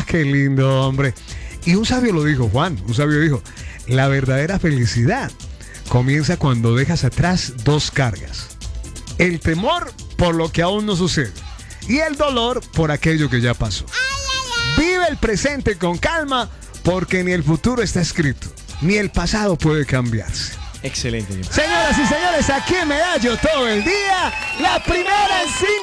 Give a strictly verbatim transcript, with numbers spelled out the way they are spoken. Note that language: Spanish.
qué lindo, hombre. Y un sabio lo dijo, Juan, un sabio dijo, la verdadera felicidad comienza cuando dejas atrás dos cargas. El temor por lo que aún no sucede y el dolor por aquello que ya pasó. Vive el presente con calma porque ni el futuro está escrito, ni el pasado puede cambiarse. Excelente. Señoras y señores, aquí en Medallo todo el día, la primera en cinco.